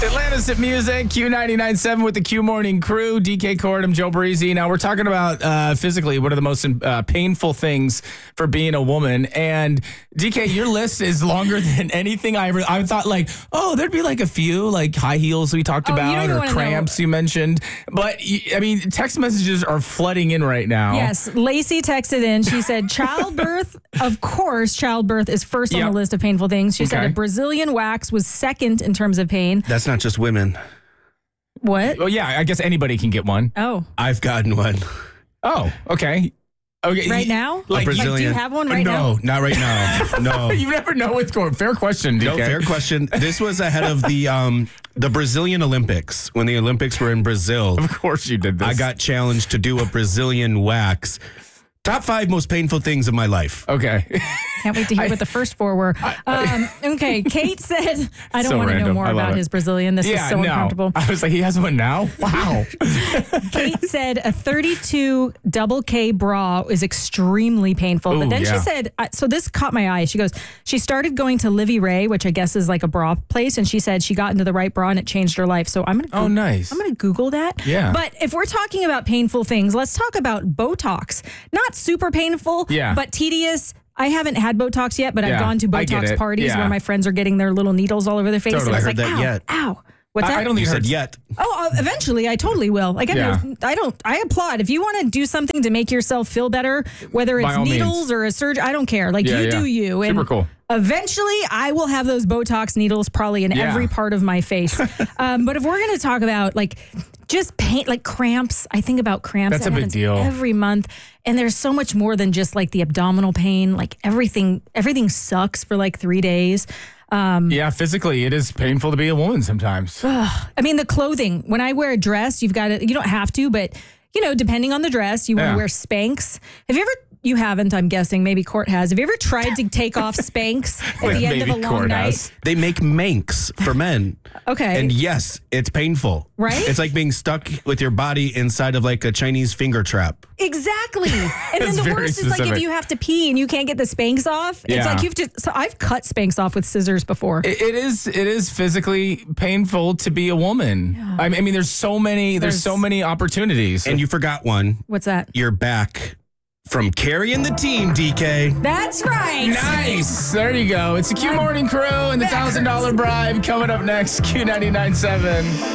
Atlanta's Hit Music, Q99.7 with the Q Morning Crew, DK Cordham, Joe Breezy. Now, we're talking about physically what are the most painful things for being a woman. And DK, your list is longer than anything I thought, like, oh, there'd be like a few, like high heels we talked about, or cramps you mentioned. But, I mean, text messages are flooding in right now. Yes. Lacey texted in. She said, childbirth, of course, childbirth is first on the list of painful things. She said a Brazilian wax was second in terms of pain. That's not just women. What? Well, yeah, I guess anybody can get one. Oh. I've gotten one. Oh, okay. Okay. Right now? Like Brazilian. do you have one right now? No, not right now. No. You never know what's going. Fair question, DK. No, fair question. This was ahead of the Brazilian Olympics. When the Olympics were in Brazil. Of course you did this. I got challenged to do a Brazilian wax. Top 5 most painful things of my life. Okay. Can't wait to hear what the first 4 were. Okay, Kate said, I don't want to know more about his Brazilian. This is so uncomfortable. I was like, he has one now? Wow. Kate said a 32 double K bra is extremely painful. But then she said, so this caught my eye. She goes, she started going to Livy Ray, which I guess is like a bra place. And she said she got into the right bra and it changed her life. So I'm going to nice. I'm going to Google that. Yeah. But if we're talking about painful things, let's talk about Botox. Not super painful, but tedious. I haven't had Botox yet, but I've gone to Botox parties where my friends are getting their little needles all over their face. Totally. And I it's heard like, that yet. Ow. What's that? I don't think you said yet. Oh, eventually, I totally will. Like, I applaud. If you want to do something to make yourself feel better, whether it's needles or a surgery, I don't care. Like, you do you. Super cool. Eventually, I will have those Botox needles probably in every part of my face. But if we're going to talk about, like, just pain, like cramps, I think about cramps. That's a big deal. Every month. And there's so much more than just, like, the abdominal pain. Like, everything sucks for, like, 3 days. Physically, it is painful to be a woman sometimes. I mean, the clothing. When I wear a dress, you don't have to, but, depending on the dress, you want to wear Spanx. You haven't, I'm guessing. Maybe Court has. Have you ever tried to take off Spanx at the end of a long night? They make Manx for men. Okay. And yes, it's painful. Right? It's like being stuck with your body inside of like a Chinese finger trap. Exactly. And then the worst is like if you have to pee and you can't get the Spanx off. It's like you have to. So I've cut Spanx off with scissors before. It is physically painful to be a woman. Yeah. I mean, there's so many opportunities. And you forgot one. What's that? You're back. From carrying the team, DK. That's right. Nice. There you go. It's the Q Morning Crew and the $1,000 bribe coming up next. Q99.7.